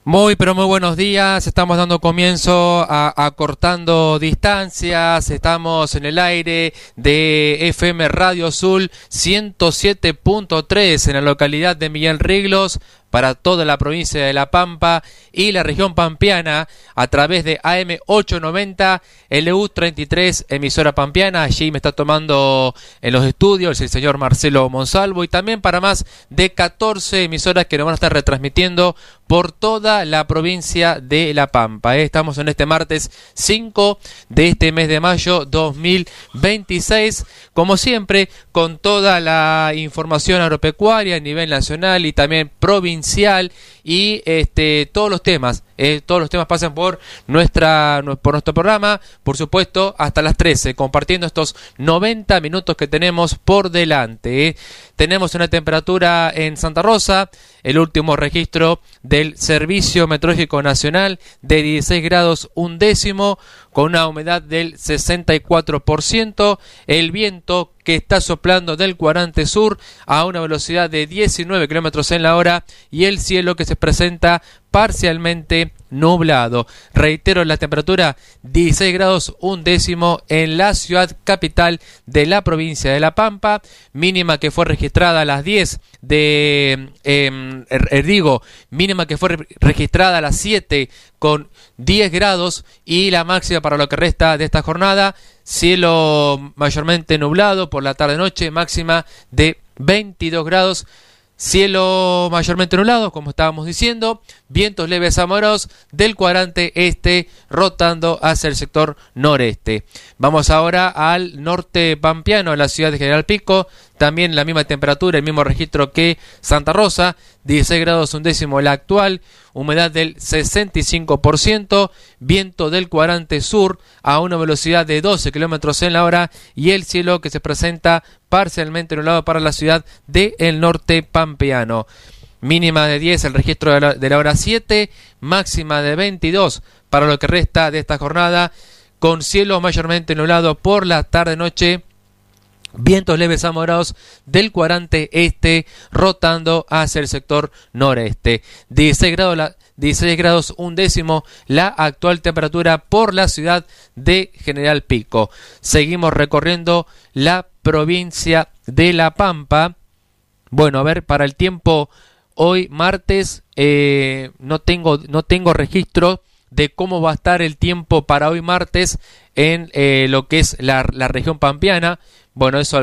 Muy, pero muy buenos días. Estamos dando comienzo a Acortando Distancias. Estamos en el aire de FM Radio Azul 107.3 en la localidad de Miguel Riglos, para toda la provincia de La Pampa y la región pampeana a través de AM 890 LU33 emisora pampeana. Allí me está tomando en los estudios el señor Marcelo Monsalvo, y también para más de 14 emisoras que nos van a estar retransmitiendo por toda la provincia de La Pampa. Estamos en este martes 5 de este mes de mayo 2026, como siempre, con toda la información agropecuaria a nivel nacional y también provincial, y todos los temas pasan por nuestro programa, por supuesto, hasta las 13, compartiendo estos 90 minutos que tenemos por delante. Tenemos una temperatura en Santa Rosa, el último registro del Servicio Meteorológico Nacional, de 16 grados 1 décimo, con una humedad del 64%, el viento que está soplando del cuadrante sur a una velocidad de 19 kilómetros en la hora, y el cielo que se presenta parcialmente nublado. Reitero, la temperatura 16 grados 1 décimo en la ciudad capital de la provincia de La Pampa, mínima que fue registrada a las 10 mínima que fue registrada a las 7 con 10 grados, y la máxima para lo que resta de esta jornada, cielo mayormente nublado por la tarde-noche, máxima de 22 grados. Cielo mayormente nublado, como estábamos diciendo, vientos leves a moderados del cuadrante este rotando hacia el sector noreste. Vamos ahora al norte pampeano, a la ciudad de General Pico, también la misma temperatura, el mismo registro que Santa Rosa, 16 grados 1 décimo la actual, humedad del 65%, viento del cuadrante sur a una velocidad de 12 kilómetros en la hora, y el cielo que se presenta parcialmente nublado para la ciudad del norte pampeano. Mínima de 10 el registro de la hora 7, máxima de 22 para lo que resta de esta jornada, con cielo mayormente nublado por la tarde-noche, vientos leves a moderados del cuadrante este rotando hacia el sector noreste. 16 grados 1 décimo la actual temperatura por la ciudad de General Pico. Seguimos recorriendo la provincia de La Pampa. Bueno, a ver, para el tiempo hoy martes, no tengo registro de cómo va a estar el tiempo para hoy martes en lo que es la región pampeana. Bueno, eso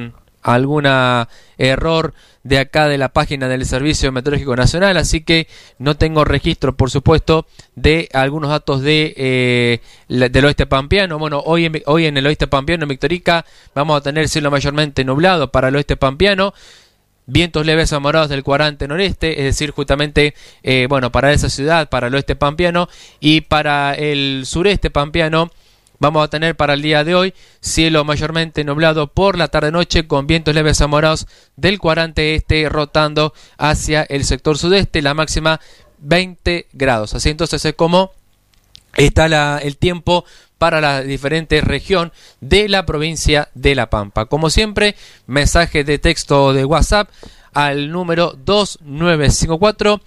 alguna error de acá de la página del Servicio Meteorológico Nacional, así que no tengo registro, por supuesto, de algunos datos del oeste pampeano. Bueno, hoy en el oeste pampeano, en Victorica, vamos a tener cielo mayormente nublado para el oeste pampeano, vientos leves a moderados del cuadrante noreste, es decir, justamente, para esa ciudad, para el oeste pampeano, y para el sureste pampeano, vamos a tener para el día de hoy cielo mayormente nublado por la tarde-noche, con vientos leves a moderados del cuadrante este rotando hacia el sector sudeste, la máxima 20 grados. Así entonces es como está el tiempo para la diferente región de la provincia de La Pampa. Como siempre, mensaje de texto de WhatsApp al número 2954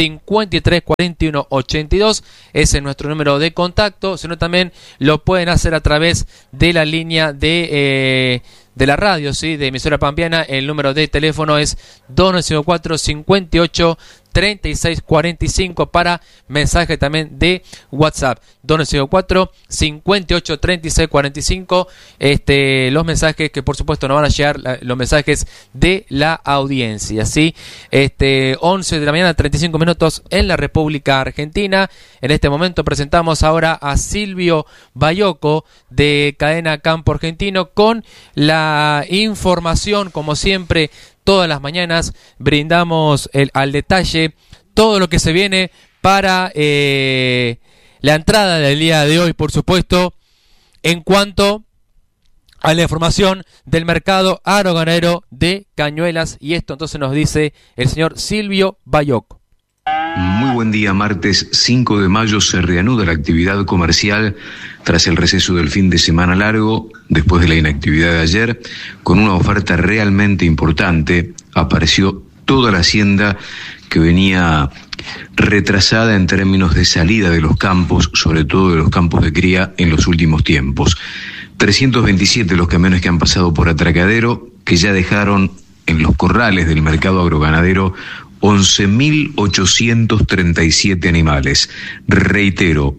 534182, ese es nuestro número de contacto, sino también lo pueden hacer a través de la línea de la radio, ¿sí?, de emisora pampeana. El número de teléfono es 2954 58 3645 para mensaje también de WhatsApp, 2954 58 3645. Los mensajes que por supuesto nos van a llegar, los mensajes de la audiencia, ¿sí? 11 de la mañana, 35 minutos en la República Argentina. En este momento presentamos ahora a Silvio Bayoco de Cadena Campo Argentino con la información, como siempre. Todas las mañanas brindamos al detalle todo lo que se viene para la entrada del día de hoy, por supuesto, en cuanto a la información del mercado agroganadero de Cañuelas. Y esto entonces nos dice el señor Silvio Bayoco. Muy buen día, martes 5 de mayo se reanuda la actividad comercial tras el receso del fin de semana largo, después de la inactividad de ayer, con una oferta realmente importante. Apareció toda la hacienda que venía retrasada en términos de salida de los campos, sobre todo de los campos de cría en los últimos tiempos. 327 los camiones que han pasado por Atracadero, que ya dejaron en los corrales del mercado agroganadero 11.837 animales. Reitero,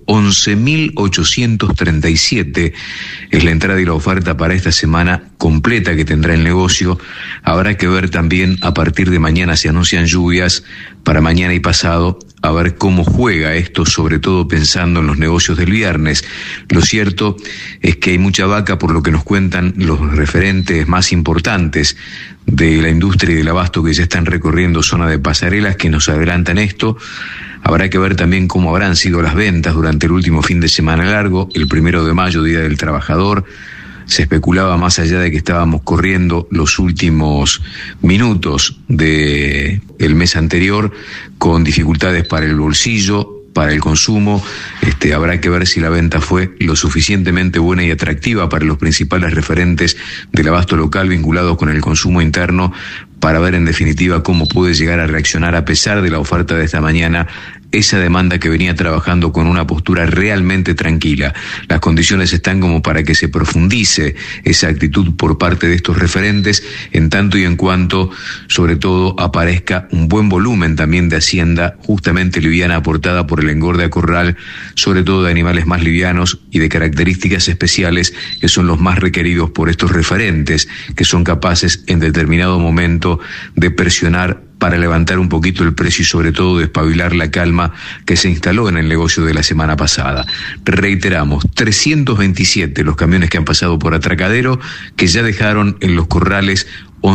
11.837 es la entrada y la oferta para esta semana completa que tendrá el negocio. Habrá que ver también, a partir de mañana se anuncian lluvias, para mañana y pasado, a ver cómo juega esto, sobre todo pensando en los negocios del viernes. Lo cierto es que hay mucha vaca, por lo que nos cuentan los referentes más importantes de la industria y del abasto, que ya están recorriendo zona de pasarelas, que nos adelantan esto. Habrá que ver también cómo habrán sido las ventas durante el último fin de semana largo, el 1 de mayo, Día del Trabajador. Se especulaba, más allá de que estábamos corriendo los últimos minutos del mes anterior, con dificultades para el bolsillo, para el consumo. Habrá que ver si la venta fue lo suficientemente buena y atractiva para los principales referentes del abasto local vinculados con el consumo interno, para ver en definitiva cómo puede llegar a reaccionar, a pesar de la oferta de esta mañana, esa demanda que venía trabajando con una postura realmente tranquila. Las condiciones están como para que se profundice esa actitud por parte de estos referentes, en tanto y en cuanto, sobre todo, aparezca un buen volumen también de hacienda, justamente liviana, aportada por el engorde a corral, sobre todo de animales más livianos y de características especiales, que son los más requeridos por estos referentes, que son capaces en determinado momento de presionar para levantar un poquito el precio y sobre todo despabilar la calma que se instaló en el negocio de la semana pasada. Reiteramos, 327 los camiones que han pasado por Atracadero, que ya dejaron en los corrales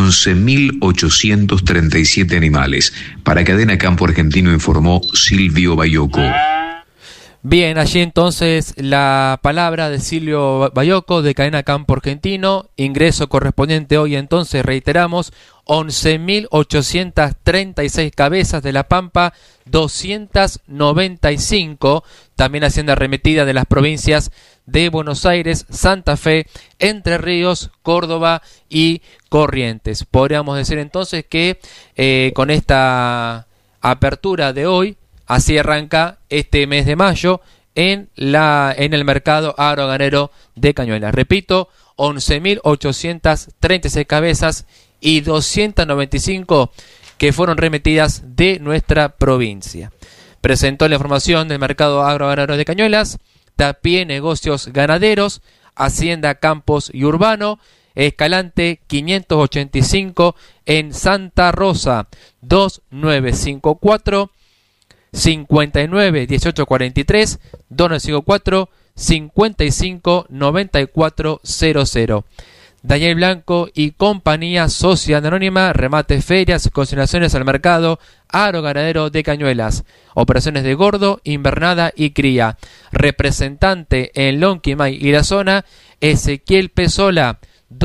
11.837 animales. Para Cadena Campo Argentino informó Silvio Bayoco. Bien, allí entonces la palabra de Silvio Bayoco de Cadena Campo Argentino. Ingreso correspondiente hoy entonces, reiteramos, 11.836 cabezas de La Pampa, 295, también hacienda remitida de las provincias de Buenos Aires, Santa Fe, Entre Ríos, Córdoba y Corrientes. Podríamos decir entonces que con esta apertura de hoy, así arranca este mes de mayo en el mercado agroganadero de Cañuelas. Repito, 11.836 cabezas y 295 que fueron remitidas de nuestra provincia. Presentó la información del mercado agroganadero de Cañuelas, Tapié Negocios Ganaderos, Hacienda Campos y Urbano, Escalante 585 en Santa Rosa, 2954 59 18 43 254 55 94 00. Daniel Blanco y compañía, Sociedad Anónima, remate ferias y consignaciones al mercado agroganadero de Cañuelas, operaciones de gordo, invernada y cría. Representante en Lonquimay y la zona, Ezequiel Pesola,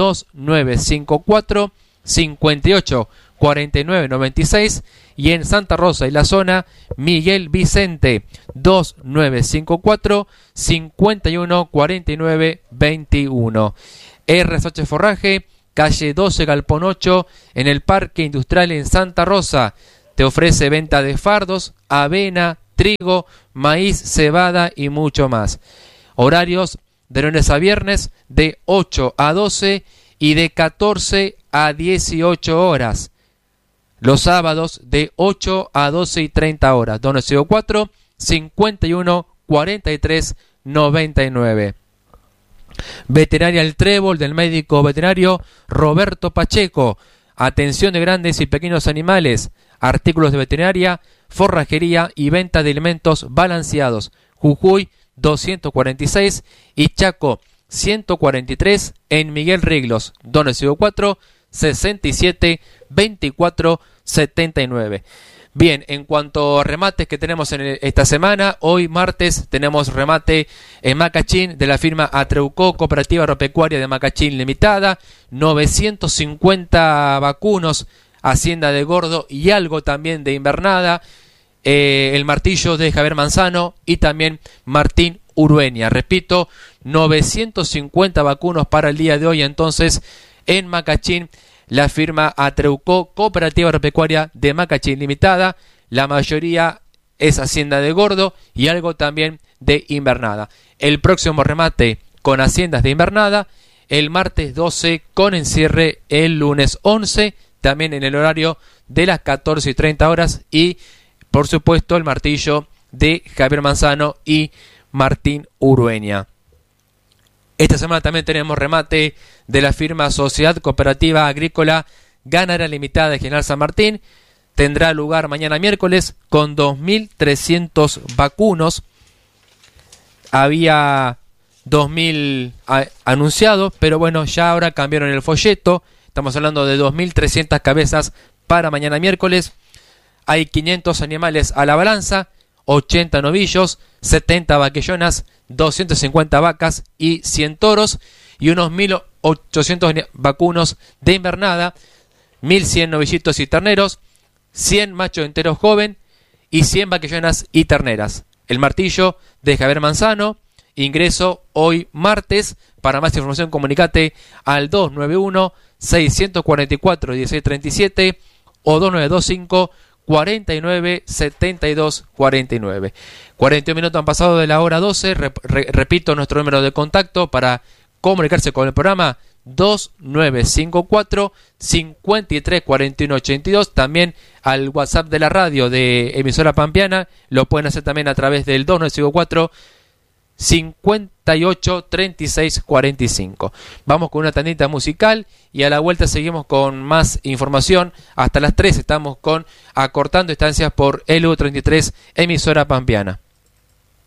2954 58 49 96, y en Santa Rosa y la zona, Miguel Vicente, 2954 51 49 21. RSH Forraje, calle 12 Galpón 8, en el Parque Industrial en Santa Rosa. Te ofrece venta de fardos, avena, trigo, maíz, cebada y mucho más. Horarios de lunes a viernes de 8 a 12 y de 14 a 18 horas. Los sábados de 8 a 12 y 30 horas. 204 51 43 99. Veterinaria El Trébol, del médico veterinario Roberto Pacheco. Atención de grandes y pequeños animales, artículos de veterinaria, forrajería y venta de alimentos balanceados. Jujuy 246 y Chaco 143 en Miguel Riglos. 204 67 24 79. Bien, en cuanto a remates que tenemos en esta semana, hoy martes tenemos remate en Macachín de la firma Atreucó, Cooperativa Agropecuaria de Macachín Limitada, 950 vacunos, hacienda de gordo y algo también de invernada, el martillo de Javier Manzano y también Martín Urueña. Repito, 950 vacunos para el día de hoy entonces en Macachín, la firma Atreucó, Cooperativa Agropecuaria de Macachín Limitada, la mayoría es Hacienda de Gordo y algo también de invernada. El próximo remate con haciendas de invernada el martes 12 con encierre el lunes 11, también en el horario de las 14:30 horas, y por supuesto el martillo de Javier Manzano y Martín Urueña. Esta semana también tenemos remate de la firma Sociedad Cooperativa Agrícola Ganadera Limitada de General San Martín. Tendrá lugar mañana miércoles con 2.300 vacunos. Había 2.000 anunciados, pero bueno, ya ahora cambiaron el folleto. Estamos hablando de 2.300 cabezas para mañana miércoles. Hay 500 animales a la balanza, 80 novillos, 70 vaquillonas, 250 vacas y 100 toros, y unos 1.800 vacunos de invernada, 1.100 novillitos y terneros, 100 machos enteros joven y 100 vaquillonas y terneras. El martillo de Javier Manzano, ingreso hoy martes. Para más información comunicate al 291-644-1637 o 2925-497249. 41 minutos han pasado de la hora 12. Repito nuestro número de contacto para comunicarse con el programa: 2954-534182. También al WhatsApp de la radio de Emisora Pampeana. Lo pueden hacer también a través del 2954-583645. Vamos con una tandita musical y a la vuelta seguimos con más información. Hasta las 3 estamos con Acortando Distancias por LU33 Emisora Pampeana.